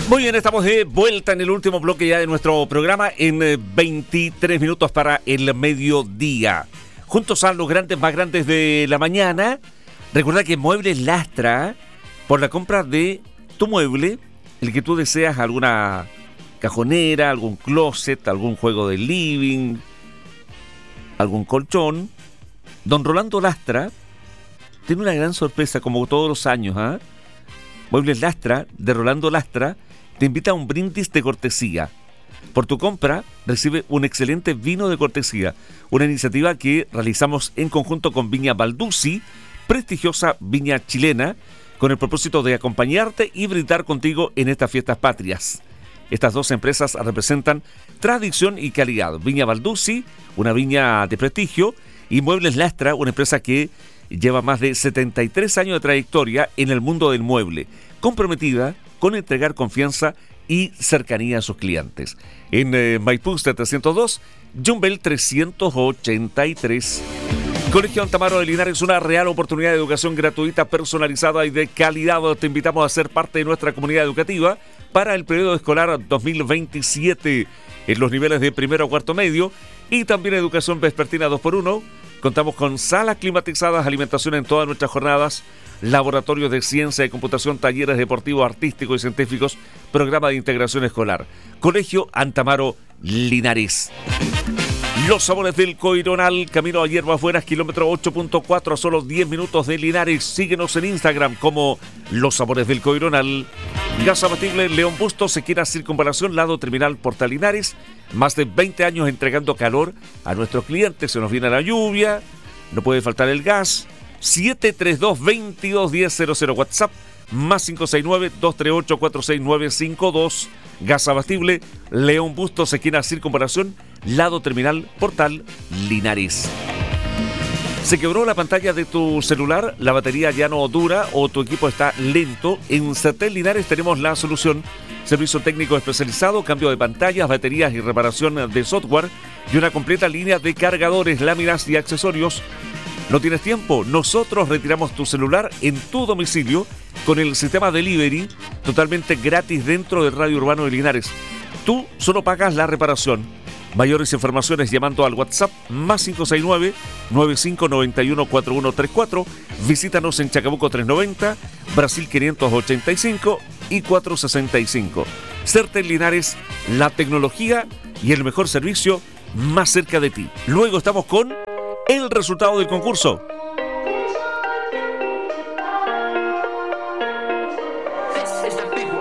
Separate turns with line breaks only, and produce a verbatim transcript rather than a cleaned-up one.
Muy bien, estamos de vuelta en el último bloque ya de nuestro programa en veintitrés minutos para el mediodía. Juntos a los grandes más grandes de la mañana. Recuerda que Muebles Lastra, por la compra de tu mueble, el que tú deseas, alguna cajonera, algún closet, algún juego de living, algún colchón, don Rolando Lastra tiene una gran sorpresa como todos los años, ¿ah? ¿eh? Muebles Lastra, de Rolando Lastra, te invita a un brindis de cortesía. Por tu compra, recibe un excelente vino de cortesía. Una iniciativa que realizamos en conjunto con Viña Balduzzi, prestigiosa viña chilena, con el propósito de acompañarte y brindar contigo en estas fiestas patrias. Estas dos empresas representan tradición y calidad. Viña Balduzzi, una viña de prestigio, y Muebles Lastra, una empresa que lleva más de setenta y tres años de trayectoria en el mundo del mueble, comprometida con entregar confianza y cercanía a sus clientes. En eh, Maipú setecientos dos, Jumbel trescientos ochenta y tres. Colegio Antamaro de Linares, una real oportunidad de educación gratuita, personalizada y de calidad. Te invitamos a ser parte de nuestra comunidad educativa para el periodo escolar dos mil veintisiete en los niveles de primero a cuarto medio y también educación vespertina dos por uno. Contamos con salas climatizadas, alimentación en todas nuestras jornadas, laboratorios de ciencia y computación, talleres deportivos, artísticos y científicos, programa de integración escolar. Colegio Antamaro Linares. Los sabores del Coironal, camino a Hierbas Buenas, kilómetro ocho punto cuatro, a solo diez minutos de Linares. Síguenos en Instagram como Los Sabores del Coironal. Gas abatible León Bustos, Sequera Circunvalación, lado terminal Portal Linares. Más de veinte años entregando calor a nuestros clientes. Se nos viene la lluvia, no puede faltar el gas. siete tres dos, veintidós diez cero cero, WhatsApp, más cinco seis nueve, dos tres ocho, cuatro seis nueve cinco dos. Gas abatible León Bustos, esquina Circunvalación, lado terminal Portal Linares. ¿Se quebró la pantalla de tu celular? ¿La batería ya no dura o tu equipo está lento? En Certel Linares tenemos la solución. Servicio técnico especializado, cambio de pantallas, baterías y reparación de software y una completa línea de cargadores, láminas y accesorios. ¿No tienes tiempo? Nosotros retiramos tu celular en tu domicilio con el sistema Delivery totalmente gratis dentro del radio urbano de Linares. Tú solo pagas la reparación. Mayores informaciones llamando al WhatsApp más cinco seis nueve, nueve cinco nueve uno, cuatro uno tres cuatro. Visítanos en Chacabuco trescientos noventa, Brasil quinientos ochenta y cinco y cuatrocientos sesenta y cinco. Certel Linares, la tecnología y el mejor servicio más cerca de ti. Luego estamos con el resultado del concurso.
This is the